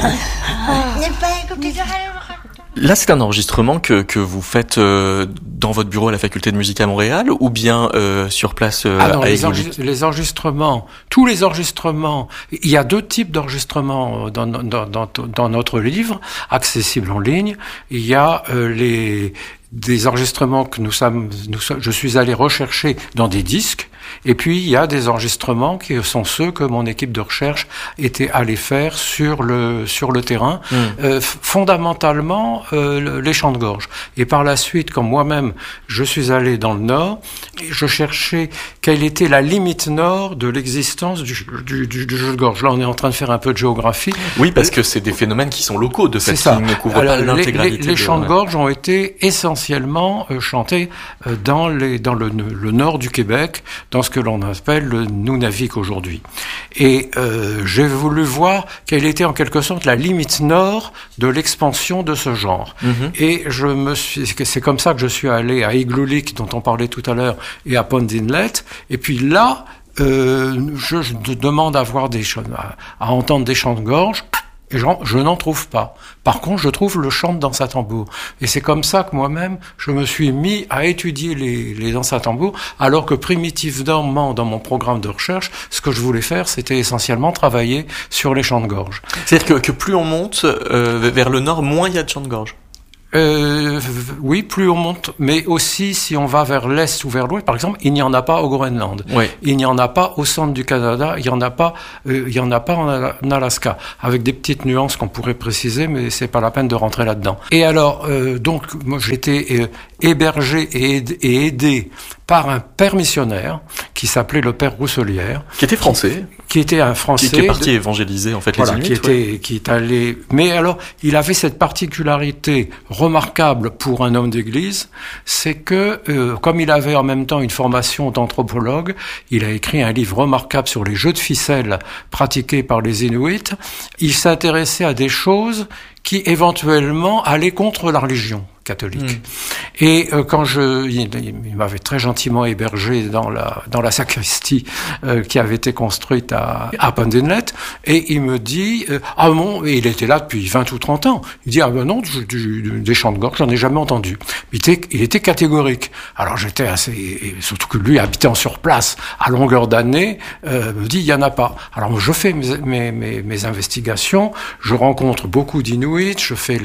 Là, c'est un enregistrement que vous faites dans votre bureau à la faculté de musique à Montréal ou bien sur place à Aigues-Luc? Les enregistrements, tous les enregistrements, il y a deux types d'enregistrements dans notre livre, accessible en ligne. Il y a des enregistrements que je suis allé rechercher dans des disques. Et puis, il y a des enregistrements qui sont ceux que mon équipe de recherche était allée faire sur le terrain. Fondamentalement, les chants de gorge. Et par la suite, comme moi-même, je suis allé dans le Nord, et je cherchais quelle était la limite nord de l'existence du jeu de gorge. Là, on est en train de faire un peu de géographie. Oui, parce que c'est des phénomènes qui sont locaux, de fait, qui ne couvrent pas l'intégralité. Les chants de gorge ont été essentiellement chantés dans le nord du Québec, dans ce que l'on appelle le Nunavik aujourd'hui. Et j'ai voulu voir quelle était en quelque sorte la limite nord de l'expansion de ce genre. Et c'est comme ça que je suis allé à Igloolik, dont on parlait tout à l'heure, et à Pond Inlet. Et puis là, je demande à entendre des chants de gorge. Et je n'en trouve pas. Par contre, je trouve le chant de danse à tambour. Et c'est comme ça que moi-même, je me suis mis à étudier les danses à tambour, alors que primitivement, dans mon programme de recherche, ce que je voulais faire, c'était essentiellement travailler sur les chants de gorge. C'est-à-dire que plus on monte vers le nord, moins il y a de chants de gorge. Oui, plus on monte, mais aussi si on va vers l'est ou vers l'ouest, par exemple, il n'y en a pas au Groenland, il n'y en a pas au centre du Canada, il n'y en a pas en Alaska, avec des petites nuances qu'on pourrait préciser, mais c'est pas la peine de rentrer là-dedans. Et alors, donc, moi, j'étais hébergé et aidé par un père missionnaire qui s'appelait le père Rousselière, qui était français, qui était un Français, qui est parti évangéliser en fait les Inuits, qui est allé. Mais alors, il avait cette particularité remarquable pour un homme d'église, c'est que comme il avait en même temps une formation d'anthropologue, il a écrit un livre remarquable sur les jeux de ficelle pratiqués par les Inuits. Il s'intéressait à des choses qui éventuellement allaient contre la religion catholique. Et il m'avait très gentiment hébergé dans la sacristie qui avait été construite à Pond Inlet, et il me dit et il était là depuis 20 ou 30 ans. Il dit non, des chants de gorge, j'en ai jamais entendu. Il était catégorique. Alors j'étais assez, surtout que lui habitant sur place à longueur d'année, me dit il y en a pas. Alors moi je fais mes investigations, je rencontre beaucoup d'Inuits, je fais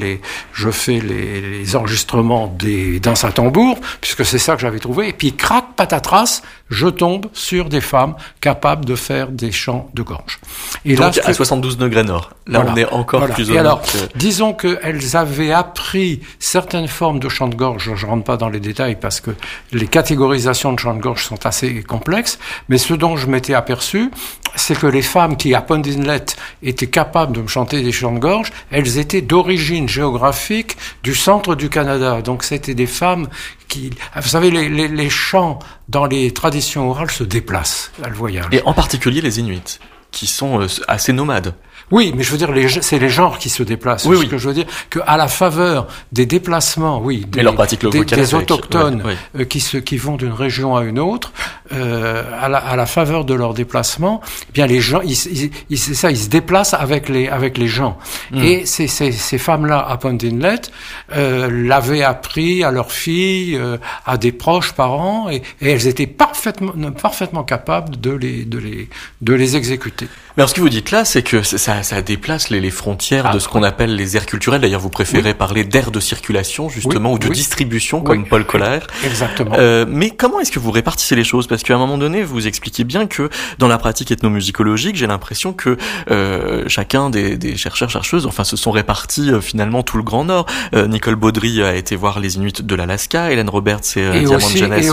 les enregistrements des danses à tambour, puisque c'est ça que j'avais trouvé, et puis crac, patatras, je tombe sur des femmes capables de faire des chants de gorge. Et donc là, à 72 degrés nord. Là, voilà, on est encore plus au nord. Alors, disons qu'elles avaient appris certaines formes de chants de gorge, je ne rentre pas dans les détails parce que les catégorisations de chants de gorge sont assez complexes, mais ce dont je m'étais aperçu, c'est que les femmes qui, à Pond Inlet, étaient capables de me chanter des chants de gorge, elles étaient d'origine géographique du centre du Canada. Donc c'était des femmes qui... Vous savez, les chants dans les traditions orales se déplacent, elles voyagent. Et en particulier les Inuits, qui sont assez nomades. Oui, mais je veux dire, c'est les genres qui se déplacent. Oui. Que je veux dire qu'à la faveur des déplacements, des autochtones qui vont d'une région à une autre, à la faveur de leurs déplacements, eh bien les gens, ils se déplacent avec les gens. Et ces femmes-là à Pond Inlet l'avaient appris à leurs filles, à des proches parents, et elles étaient parfaitement capables de les exécuter. Mais alors ce que vous dites là, c'est que ça déplace les frontières de ce qu'on appelle les aires culturelles. D'ailleurs, vous préférez parler d'aires de circulation, justement, ou de distribution, comme Paul Koller. Exactement. Mais comment est-ce que vous répartissez les choses? Parce qu'à un moment donné, vous expliquez bien que dans la pratique ethnomusicologique, j'ai l'impression que chacun des chercheurs-chercheuses, enfin, se sont répartis finalement tout le Grand Nord. Nicole Baudry a été voir les Inuits de l'Alaska, Hélène Roberts et Diamant Jeunesse.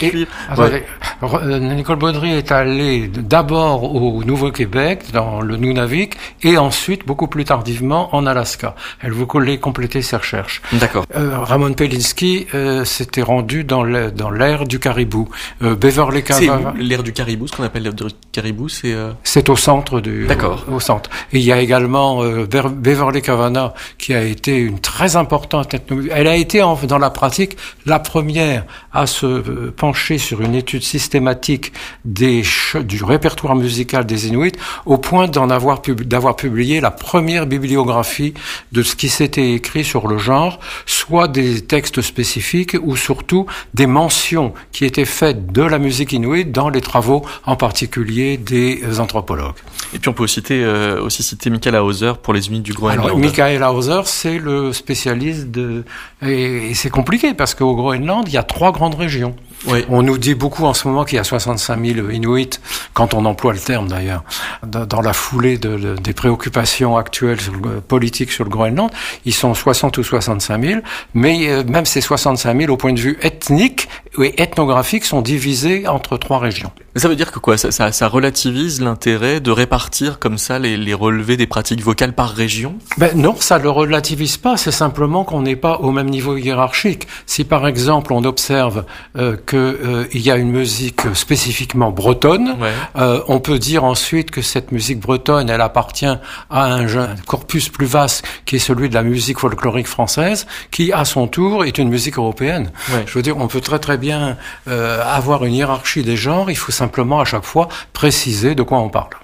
Nicole Baudry est allée d'abord au Nouveau-Québec, dans le Nunavik, et ensuite, beaucoup plus tardivement, en Alaska. Elle voulait compléter ses recherches. D'accord. Ramon Pelinski s'était rendu dans l'ère du caribou. Beverly Kavanagh. C'est l'ère du caribou, ce qu'on appelle l'ère du caribou, c'est au centre D'accord. Au centre. Et il y a également Beverly Kavanagh, qui a été une très importante ethnologue. Elle a été dans la pratique la première à se pencher sur une étude systématique du répertoire musical des Inuits au point d'avoir publié la première bibliographie de ce qui s'était écrit sur le genre, soit des textes spécifiques ou surtout des mentions qui étaient faites de la musique inuite dans les travaux, en particulier des anthropologues. Et puis on peut aussi citer Michael Hauser pour les Inuits du Groenland. Alors, Michael Hauser, c'est le spécialiste et c'est compliqué parce qu'au Groenland, il y a 3 grandes régions. Oui. On nous dit beaucoup en ce moment qu'il y a 65 000 Inuits, quand on emploie le terme d'ailleurs, dans la foulée des préoccupations actuelles politiques sur le Groenland. Ils sont 60 ou 65 000, mais même ces 65 000, au point de vue ethnique et ethnographique, sont divisés entre 3 régions. Mais ça veut dire que quoi, ça relativise l'intérêt de répartir comme ça les relevés des pratiques vocales par région? Non, ça le relativise pas, c'est simplement qu'on n'est pas au même niveau hiérarchique. Si par exemple on observe il y a une musique spécifiquement bretonne, ouais. On peut dire ensuite que cette musique bretonne, elle appartient à un corpus plus vaste qui est celui de la musique folklorique française, qui à son tour est une musique européenne. Ouais. Je veux dire, on peut très bien avoir une hiérarchie des genres, il faut simplement à chaque fois préciser de quoi on parle.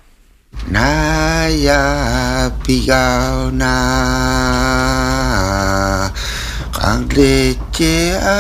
Naya pigauna